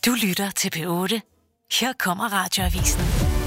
Du lytter til P8. Her kommer Radioavisen.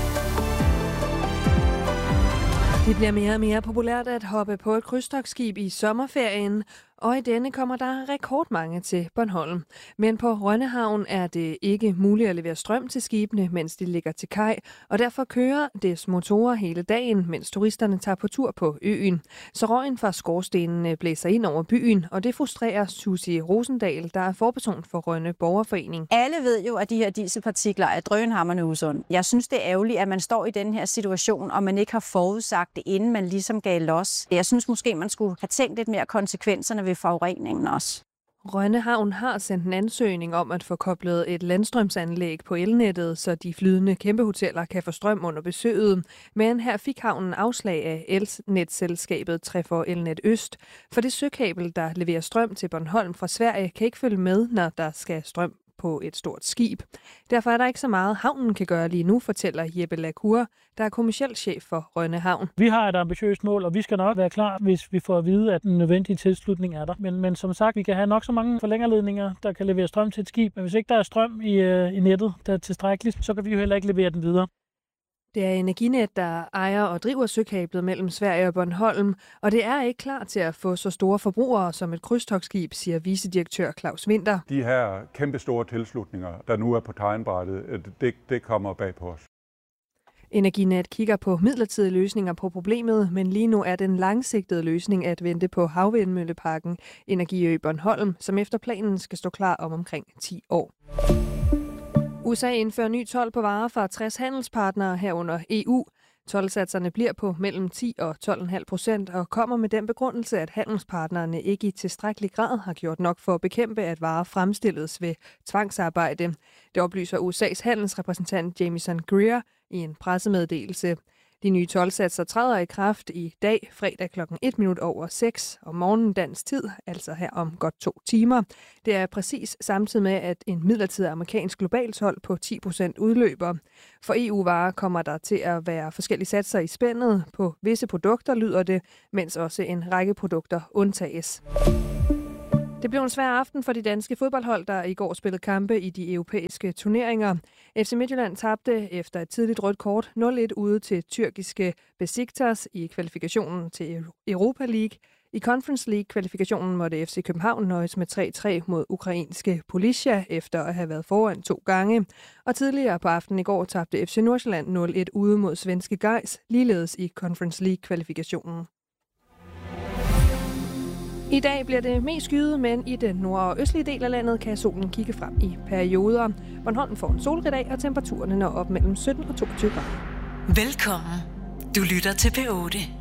Det bliver mere og mere populært at hoppe på et krydstogtskib i sommerferien, og i denne kommer der rekordmange til Bornholm. Men på Rønnehavn er det ikke muligt at levere strøm til skibene, mens de ligger til kaj, og derfor kører dets motorer hele dagen, mens turisterne tager på tur på øen. Så røgen fra skorstenene blæser ind over byen, og det frustrerer Susie Rosendal, der er forperson for Rønne Borgerforening. Alle ved jo, at de her dieselpartikler er drønhamrende usunde. Jeg synes, det er ærgerligt, at man står i den her situation, og man ikke har forudsagt det, inden man ligesom gav los. Jeg synes måske, man skulle have tænkt lidt mere konsekvenserne ved forureningen også. Rønnehavn har sendt en ansøgning om at få koblet et landstrømsanlæg på elnettet, så de flydende kæmpehoteller kan få strøm under besøget. Men her fik havnen afslag af elnetselskabet Trefor Elnet Øst, for det søkabel, der leverer strøm til Bornholm fra Sverige, kan ikke følge med, når der skal strøm på et stort skib. Derfor er der ikke så meget, havnen kan gøre lige nu, fortæller Jeppe Lacour, der er kommerciel chef for Rønne Havn. Vi har et ambitiøst mål, og vi skal nok være klar, hvis vi får at vide, at den nødvendige tilslutning er der. Men som sagt, vi kan have nok så mange forlængerledninger, der kan levere strøm til et skib. Men hvis ikke der er strøm i nettet, der er tilstrækkeligt, så kan vi jo heller ikke levere den videre. Det er Energinet, der ejer og driver søkablet mellem Sverige og Bornholm, og det er ikke klar til at få så store forbrugere som et krydstogtskib, siger vicedirektør Claus Winther. De her kæmpe store tilslutninger, der nu er på tegnbrættet, det kommer bag på os. Energinet kigger på midlertidige løsninger på problemet, men lige nu er den langsigtede løsning at vente på havvindmølleparken Energiø Bornholm, som efter planen skal stå klar om omkring 10 år. USA indfører ny told på varer fra 60 handelspartnere herunder EU. Toldsatserne bliver på mellem 10 og 12,5% og kommer med den begrundelse, at handelspartnerne ikke i tilstrækkelig grad har gjort nok for at bekæmpe, at varer fremstilles ved tvangsarbejde. Det oplyser USA's handelsrepræsentant Jamieson Greer i en pressemeddelelse. De nye toldsatser træder i kraft i dag, fredag kl. 1:01 om morgenen dansk tid, altså her om godt 2 timer. Det er præcis samtidig med, at en midlertidig amerikansk global told på 10% udløber. For EU-varer kommer der til at være forskellige satser i spændet. På visse produkter lyder det, mens også en række produkter undtages. Det blev en svær aften for de danske fodboldhold, der i går spillede kampe i de europæiske turneringer. FC Midtjylland tabte efter et tidligt rødt kort 0-1 ude til tyrkiske Besiktas i kvalifikationen til Europa League. I Conference League-kvalifikationen måtte FC København nøjes med 3-3 mod ukrainske Polisia efter at have været foran 2 gange. Og tidligere på aftenen i går tabte FC Nordsjælland 0-1 ude mod svenske Gais, ligeledes i Conference League-kvalifikationen. I dag bliver det mest skyet, men i den nord- og østlige del af landet kan solen kigge frem i perioder. Bornholm får en solrig dag, og temperaturerne når op mellem 17 og 22 grader. Velkommen. Du lytter til P8.